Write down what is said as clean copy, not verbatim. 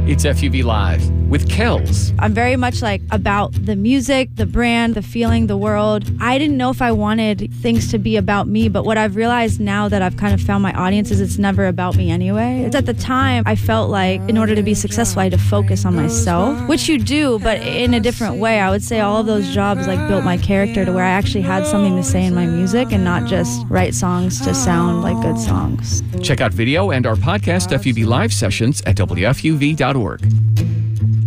It's FUV Live with Kels. I'm very much like about the music, the brand, the feeling, the world. I didn't know if I wanted things to be about me, but what I've realized now that I've kind of found my audience is it's never about me anyway. At the time, I felt like in order to be successful, I had to focus on myself, which you do, but in a different way. I would say all of those jobs like built my character to where I actually had something to say in my music and not just write songs to sound like good songs. Check out video and our podcast FUV Live sessions at WFUV.org.